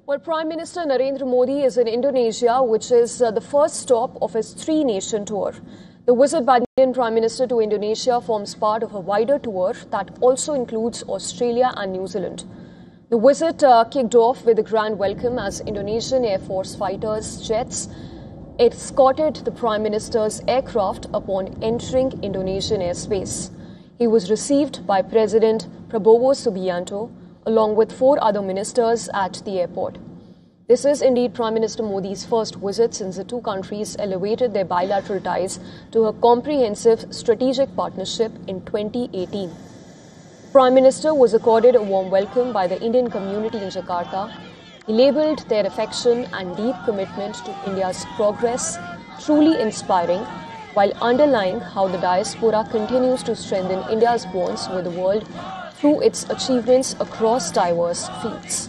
Well, Prime Minister Narendra Modi is in Indonesia, which is the first stop of his three-nation tour. The visit by the Indian Prime Minister to Indonesia forms part of a wider tour that also includes Australia and New Zealand. The visit kicked off with a grand welcome as Indonesian Air Force fighters jets escorted the Prime Minister's aircraft upon entering Indonesian airspace. He was received by President Prabowo Subianto along with 4 other ministers at the airport. This is indeed Prime Minister Modi's first visit since the two countries elevated their bilateral ties to a comprehensive strategic partnership in 2018. Prime Minister was accorded a warm welcome by the Indian community in Jakarta. He labelled their affection and deep commitment to India's progress truly inspiring, while underlying how the diaspora continues to strengthen India's bonds with the world through its achievements across diverse fields.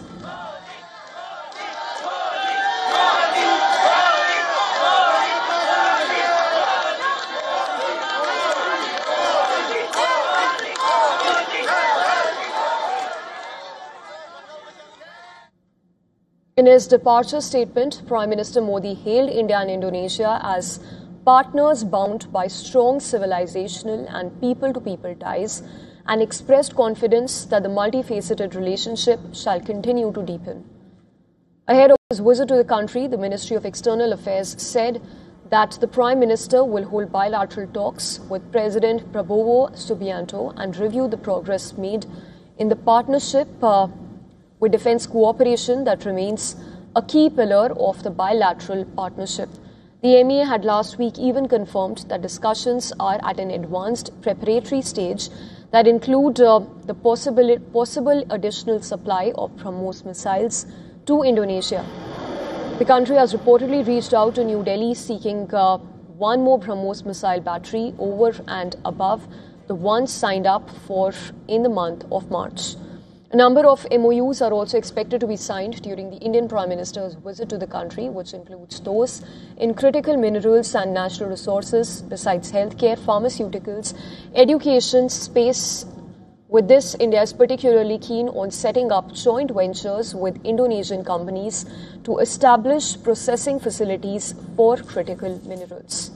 In his departure statement, Prime Minister Modi hailed India and Indonesia as partners bound by strong civilizational and people-to-people ties and expressed confidence that the multifaceted relationship shall continue to deepen. Ahead of his visit to the country, the Ministry of External Affairs said that the Prime Minister will hold bilateral talks with President Prabowo Subianto and review the progress made in the partnership with defense cooperation that remains a key pillar of the bilateral partnership. The MEA had last week even confirmed that discussions are at an advanced preparatory stage that include the possible additional supply of BrahMos missiles to Indonesia. The country has reportedly reached out to New Delhi seeking one more BrahMos missile battery over and above the ones signed up for in the month of March. A number of MOUs are also expected to be signed during the Indian Prime Minister's visit to the country, which includes those in critical minerals and natural resources, besides healthcare, pharmaceuticals, education, space. With this, India is particularly keen on setting up joint ventures with Indonesian companies to establish processing facilities for critical minerals.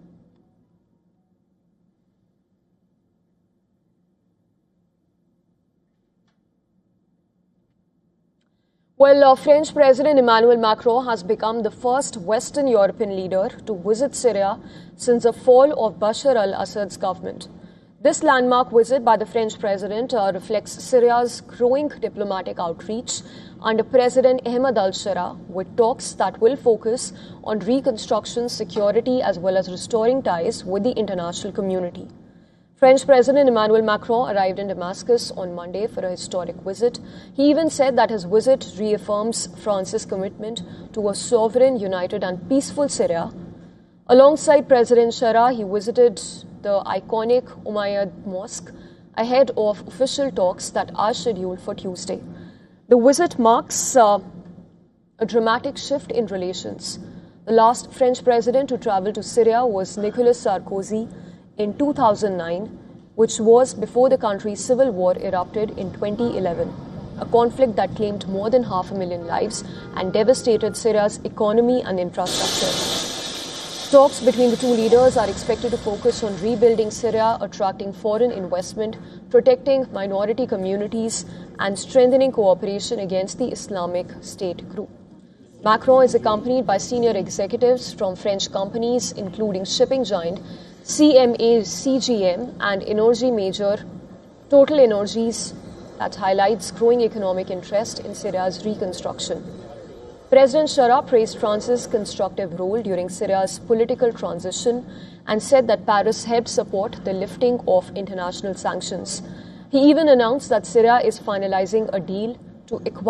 Well, French President Emmanuel Macron has become the first Western European leader to visit Syria since the fall of Bashar al-Assad's government. This landmark visit by the French president reflects Syria's growing diplomatic outreach under President Ahmed al-Shara, with talks that will focus on reconstruction, security, as well as restoring ties with the international community. French President Emmanuel Macron arrived in Damascus on Monday for a historic visit. He even said that his visit reaffirms France's commitment to a sovereign, united and peaceful Syria. Alongside President Shara, he visited the iconic Umayyad Mosque ahead of official talks that are scheduled for Tuesday. The visit marks a dramatic shift in relations. The last French president to travel to Syria was Nicolas Sarkozy in 2009, which was before the country's civil war erupted in 2011, a conflict that claimed more than 500,000 lives and devastated Syria's economy and infrastructure. Talks between the two leaders are expected to focus on rebuilding Syria, attracting foreign investment, protecting minority communities, and strengthening cooperation against the Islamic State group. Macron is accompanied by senior executives from French companies, including shipping giant CMA CGM and energy major Total Energies, that highlights growing economic interest in Syria's reconstruction. President Shara praised France's constructive role during Syria's political transition and said that Paris helped support the lifting of international sanctions. He even announced that Syria is finalizing a deal to acquire